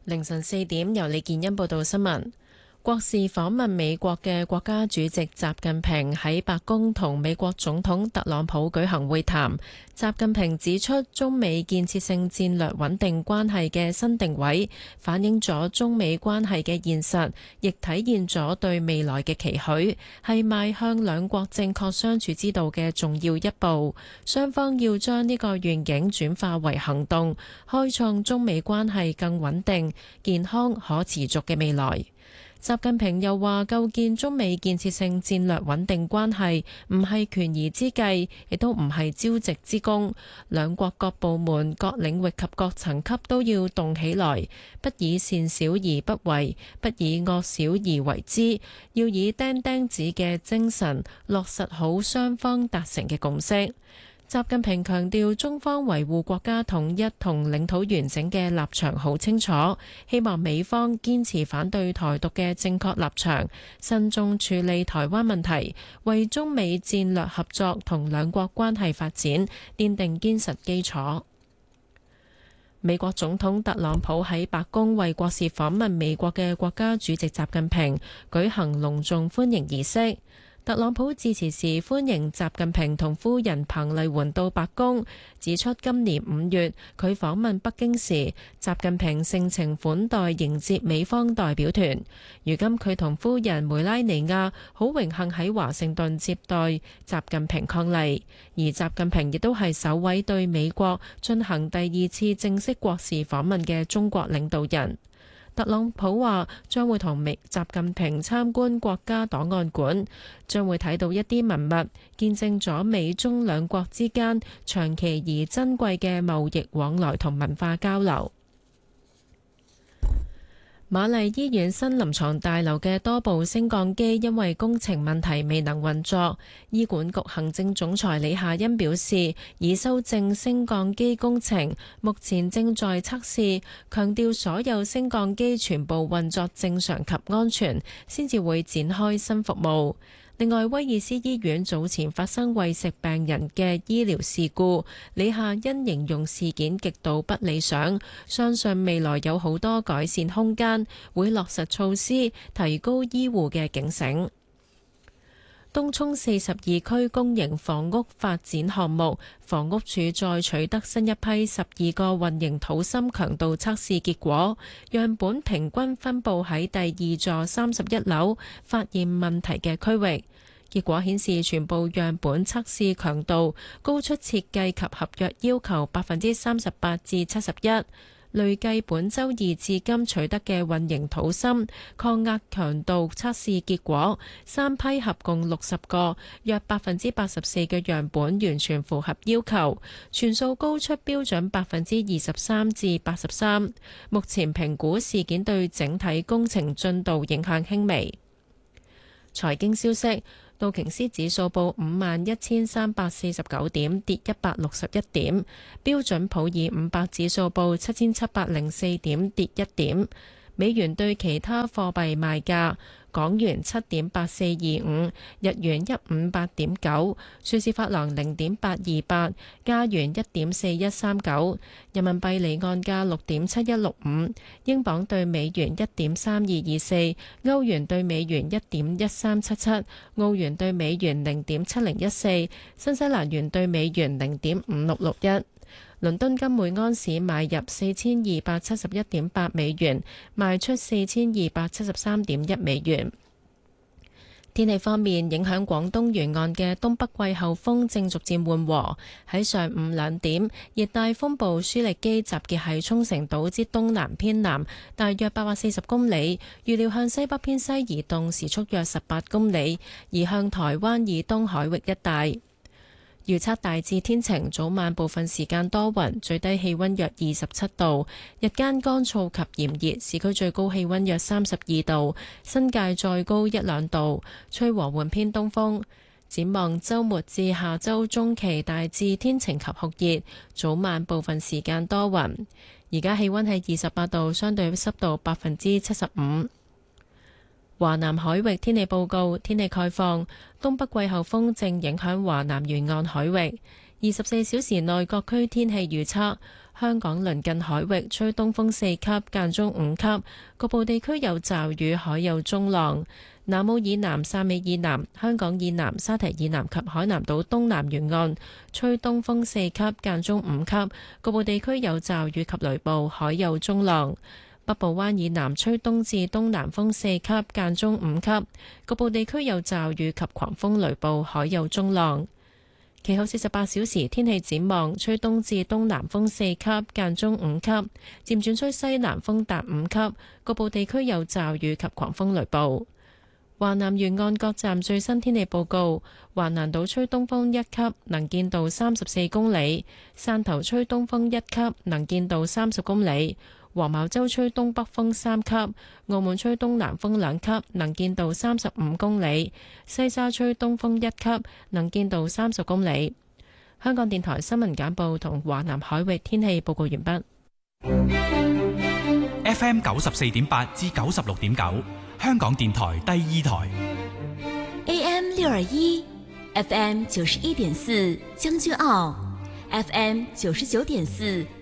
凌晨4點，由李建欣報道新聞。國事訪問美國嘅國家主席習近平喺白宮同美國總統特朗普舉行會談。習近平指出，中美建設性戰略穩定關係嘅新定位，反映咗中美關係嘅現實，亦體現咗對未來嘅期許，係邁向兩國正確相處之道嘅重要一步。雙方要將呢個願景轉化為行動，開創中美關係更穩定、健康、可持續嘅未來。習近平又話，構建中美建設性戰略穩定關係唔係權宜之計，亦都唔係朝夕之功。兩國各部門、各領域及各層級都要動起來，不以善小而不為，不以惡小而為之，要以釘釘子嘅精神落實好雙方達成嘅共識。習近平強調，中方維護國家統一同領土完整嘅立場好清楚，希望美方堅持反對台獨嘅正確立場，慎重處理台灣問題，為中美戰略合作同兩國關係發展奠定堅實基礎。美國總統特朗普喺白宮為國事訪問美國嘅國家主席習近平舉行隆重歡迎儀式。特朗普致辭時歡迎習近平同夫人彭麗媛到白宮，指出今年5月佢訪問北京時，習近平盛情款待迎接美方代表團。如今佢同夫人梅拉尼亞好榮幸喺華盛頓接待習近平伉儷，而習近平亦都係首位對美國進行第2次正式國事訪問嘅中國領導人。特朗普話將會同習近平參觀國家檔案館，將會睇到一啲文物，見證咗美中兩國之間長期而珍貴嘅貿易往來同文化交流。瑪麗醫院新臨床大樓嘅多部升降機因為工程問題未能運作，醫管局行政總裁李夏茵表示，已修正升降機工程，目前正在測試，強調所有升降機全部運作正常及安全，先至會展開新服務。另外，威爾斯醫院早前發生餵食病人嘅醫療事故，李夏茵形容事件極度不理想，相信未來有好多改善空間，會落實措施，提高醫護嘅警醒。東涌42區公營房屋發展項目，房屋署再取得新一批12個混凝土芯強度測試結果，樣本平均分佈喺第2座31樓發現問題嘅區域。結果顯示，全部樣本測試強度高出設計及合約要求38%至71%。累計本週2至今取得嘅混凝土芯抗壓強度測試結果，3批合共60個，約84%嘅樣本完全符合要求，全數高出標準23%至83%。目前評估事件對整體工程進度影響輕微。財經消息。道瓊斯指數報51,349點，跌161點。標準普爾500指數報7,704點，跌1點。美元對其他貨幣賣價：港元7.8425，日元158.9，瑞士法郎0.828，加元1.4139，人民幣離岸價6.7165，英鎊對美元1.3224，歐元對美元1.1377，澳元對美元0.7014，新西蘭元對美元0.5661。倫敦金每安士買入4271.8美元，賣出4273.1美元。天氣方面，影響廣東沿岸嘅東北季候風正逐漸緩和。喺上午2點，熱帶風暴舒力基集結喺沖繩島之東南偏南，大約840公里，預料向西北偏西移動，時速約18公里，移向台灣以東海域一帶。預測大致天晴，早晚部分時間多雲，最低氣溫約27度，日間乾燥及炎熱，市區最高氣溫約32度，新界再高1-2度，吹和緩偏東風。展望週末至下週中期，大致天晴及酷熱，早晚部分時間多雲。而家氣溫係28度，相對濕度75%。華南海域天氣報告，天氣概況，東北季候風正影響華南沿岸海域。24小時內各區天氣預測： 香港鄰近海域吹東風4級，間中5級，局部地區有驟雨，海有中浪。南澳以南、汕尾以南、香港以南、沙堤以南及海南島東南沿岸吹東風4級，間中5級，局部地區有驟雨及雷暴，海有中浪。北部灣以南吹東至東南風4級，間中5級，局部地區有驟雨及狂風雷暴，海有中浪。其後48小時天氣展望，吹東至東南風4級，間中5級，漸轉吹西南風達5級，局部地區有驟雨及狂風雷暴。華南沿岸各站最新天氣報告：華南島吹東風1級，能見度34公里；汕頭吹東風1級，能見度30公里；黃茅洲吹東北風3級；澳門吹東南風2級，能見度35公里；西沙吹東風1級，能見度30公里。香港電台新聞簡報同華南海域天氣報告完畢。 FM 94.8至96.9，香港電台第2台。 AM 621 FM 91.4，將軍澳 FM 99.4。